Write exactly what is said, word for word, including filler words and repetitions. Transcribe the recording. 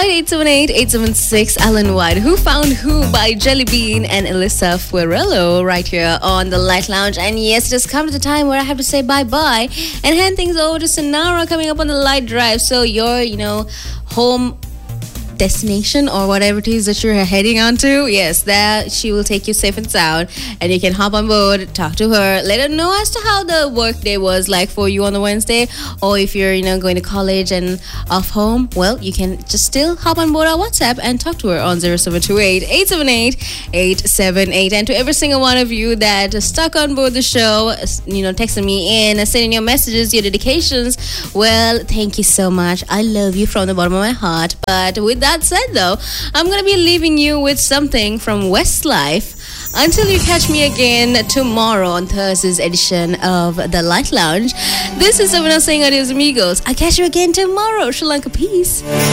White eight seven eight, eight seven six, Alan White. Who Found Who by Jelly Bean and Elisa Fuerello right here on the Light Lounge. And yes, it has come to the time where I have to say bye-bye and hand things over to Sonara coming up on the Light Drive. So your, you know, home destination or whatever it is that you're heading on to, yes, that she will take you safe and sound, and you can hop on board, talk to her, let her know as to how the work day was like for you on the Wednesday, or if you're, you know, going to college and off home, well, you can just still hop on board our WhatsApp and talk to her on zero seven two eight, eight seven eight, eight seven eight. And to every single one of you that stuck on board the show, you know, texting me in, sending your messages, your dedications, well, thank you so much. I love you from the bottom of my heart. But with that said, though, I'm going to be leaving you with something from Westlife. Until you catch me again tomorrow on Thursday's edition of The Light Lounge, this is Savannah saying adios amigos. I'll catch you again tomorrow. Sri Lanka, peace.